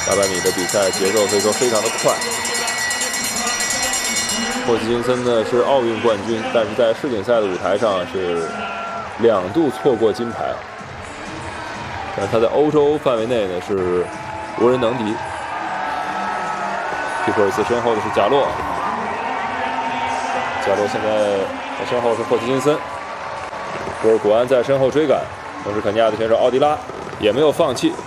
800米的比赛节奏可以说非常的快。霍奇金森呢是奥运冠军，但是在世锦赛的舞台上是2度错过金牌。但他在欧洲范围内呢是无人能敌。皮普尔斯身后的是贾洛，贾洛现在在身后是霍奇金森，博尔古安在身后追赶，同时肯尼亚的选手奥迪拉也没有放弃。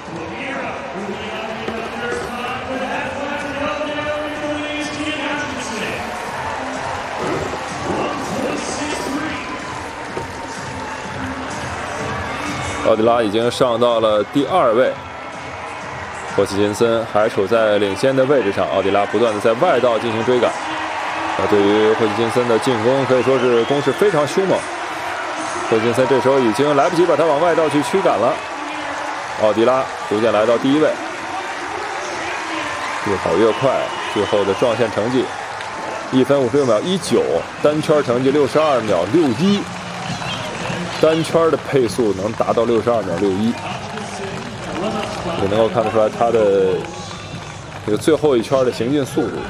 奥迪拉已经上到了第2位，霍奇金森还处在领先的位置上。奥迪拉不断的在外道进行追赶，对于霍奇金森的进攻可以说是攻势非常凶猛。霍奇金森这时候已经来不及把他往外道去驱赶了。奥迪拉逐渐来到第1位，越跑越快，最后的撞线成绩1分56秒19，单圈成绩62秒61。单圈的配速能达到62秒61，也能够看得出来他的这个最后一圈的行进速度。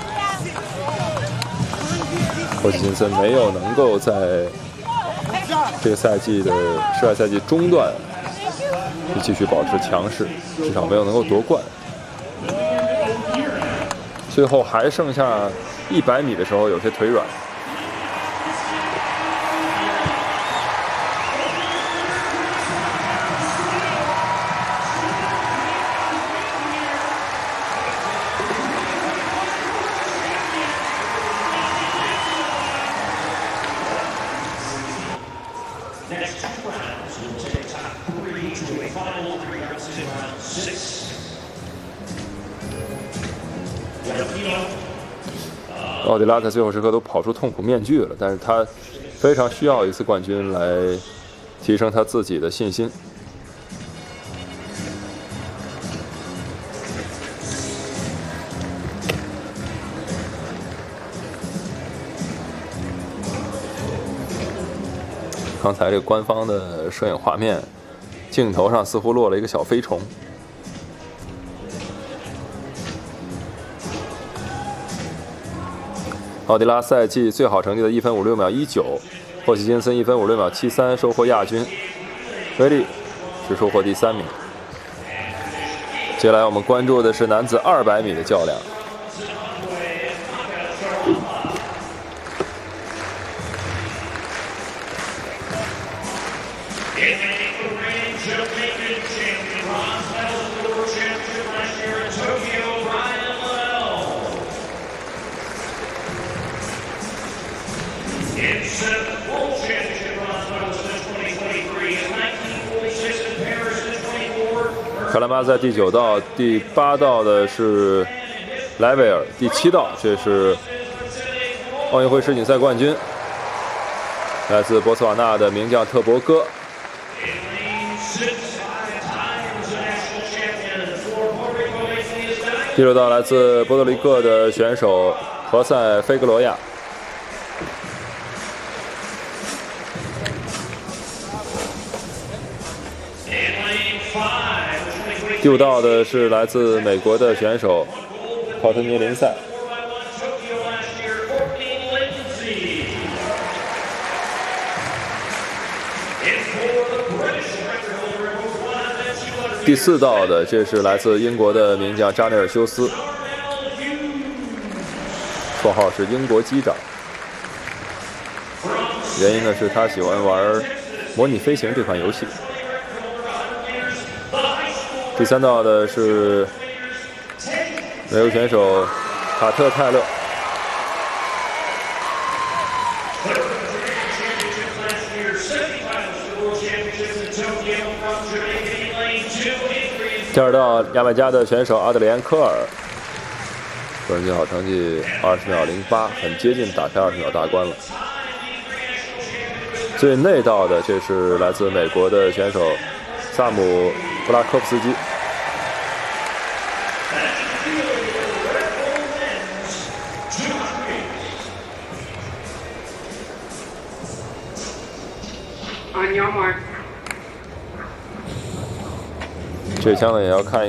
霍奇金森没有能够在这个赛季的世外赛季中段继续保持强势，至少没有能够夺冠。最后还剩下100米的时候，有些腿软。奥迪拉在最后时刻都跑出痛苦面具了，但是他非常需要一次冠军来提升他自己的信心。刚才这个官方的摄影画面镜头上似乎落了一个小飞虫。奥迪拉赛季最好成绩的1分56秒19，霍奇金森1分56秒73收获亚军，威利只收获第3名。接下来我们关注的是男子200米的较量。卡拉马在第9道，第8道的是莱维尔，第7道这是奥运会世锦赛冠军，来自博茨瓦纳的名将特博戈。第6道来自波多黎各的选手何塞·菲格罗亚。第5道的是来自美国的选手考特尼·林赛。第4道的这是来自英国的名将扎内尔·休斯，绰号是英国机长。原因呢是他喜欢玩模拟飞行这款游戏。第3道的是美国选手卡特·泰勒。第2道牙买加的选手阿德里安·科尔，个人最好成绩20秒08，很接近打开20秒大关了。最内道的这是来自美国的选手萨姆·布拉科夫斯基。这枪呢也要看